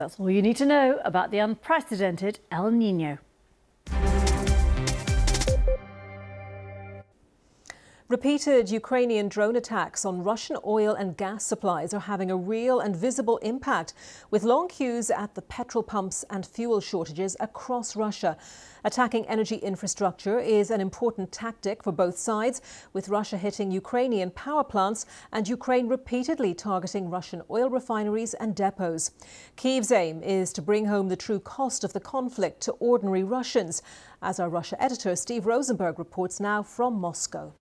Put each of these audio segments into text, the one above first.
That's all you need to know about the unprecedented El Niño. Repeated Ukrainian drone attacks on Russian oil and gas supplies are having a real and visible impact, with long queues at the petrol pumps and fuel shortages across Russia. Attacking energy infrastructure is an important tactic for both sides, with Russia hitting Ukrainian power plants and Ukraine repeatedly targeting Russian oil refineries and depots. Kyiv's aim is to bring home the true cost of the conflict to ordinary Russians, as our Russia editor Steve Rosenberg reports now from Moscow.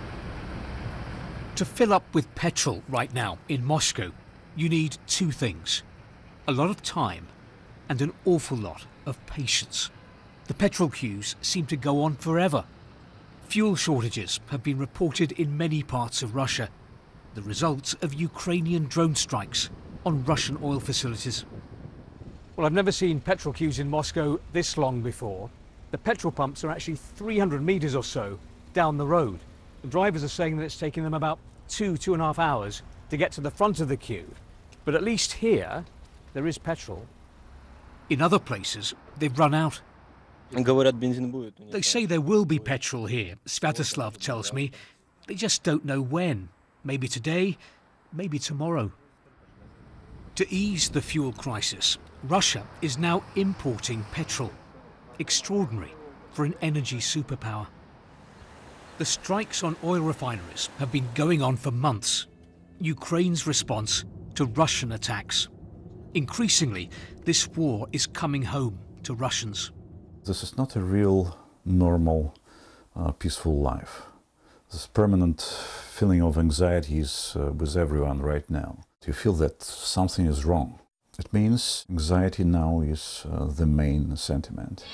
To fill up with petrol right now in Moscow, you need two things: a lot of time and an awful lot of patience. The petrol queues seem to go on forever. Fuel shortages have been reported in many parts of Russia, the results of Ukrainian drone strikes on Russian oil facilities. Well, I've never seen petrol queues in Moscow this long before. The petrol pumps are actually 300 metres or so down the road. The drivers are saying that it's taking them about 2.5 hours to get to the front of the queue. But at least here, there is petrol. In other places, they've run out. They say there will be petrol here, Sviatoslav tells me. They just don't know when. Maybe today, maybe tomorrow. To ease the fuel crisis, Russia is now importing petrol. Extraordinary for an energy superpower. The strikes on oil refineries have been going on for months. Ukraine's response to Russian attacks. Increasingly, this war is coming home to Russians. This is not a real, normal, peaceful life. This permanent feeling of anxiety is with everyone right now. You feel that something is wrong. It means anxiety now is the main sentiment.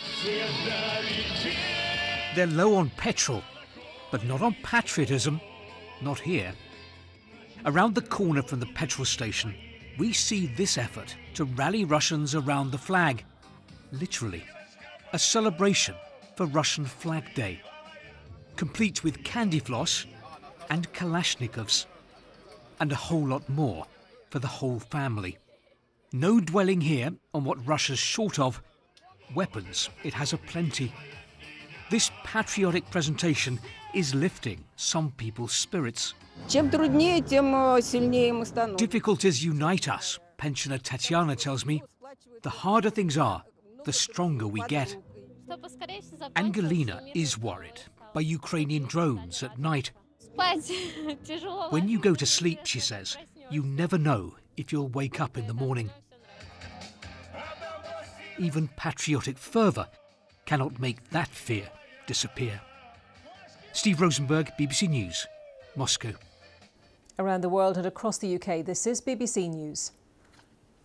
They're low on petrol, but not on patriotism, not here. Around the corner from the petrol station, we see this effort to rally Russians around the flag. Literally, a celebration for Russian Flag Day, complete with candy floss and Kalashnikovs, and a whole lot more for the whole family. No dwelling here on what Russia's short of. Weapons, it has aplenty. This patriotic presentation is lifting some people's spirits. Difficulties unite us, pensioner Tatiana tells me. The harder things are, the stronger we get. Angelina is worried by Ukrainian drones at night. When you go to sleep, she says, you never know if you'll wake up in the morning. Even patriotic fervour cannot make that fear disappear. Steve Rosenberg, BBC News, Moscow. Around the world and across the UK, this is BBC News.